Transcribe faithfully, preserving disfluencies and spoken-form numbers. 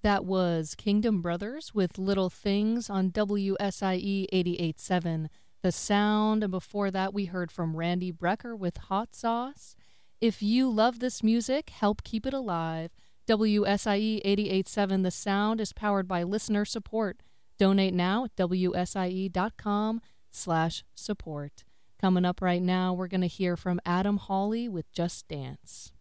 That was Kingdom Brothers with Little Things on W S I E eighty-eight point seven. The Sound, and before that we heard from Randy Brecker with Hot Sauce. If you love this music, help keep it alive. W S I E eighty-eight point seven The Sound is powered by listener support. Donate now at W S I E dot com slash support. Coming up right now, we're going to hear from Adam Hawley with Just Dance.